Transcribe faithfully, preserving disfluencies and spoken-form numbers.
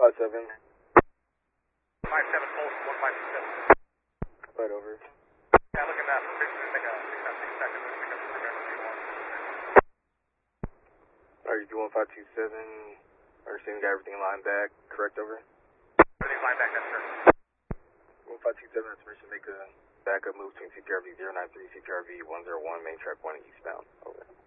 five seven. five seven, pulse, one five two seven. Right over. Yeah, look at that. We're basically make a six out six seconds and pick up the driver if you want. Alright, you one five two seven. Understanding, got everything lined back. Correct, over. Everything's lined back, that's correct. one five two seven, that's permission to make a backup move between C P R V zero nine three, C P R V one zero one, main track one eastbound. Over.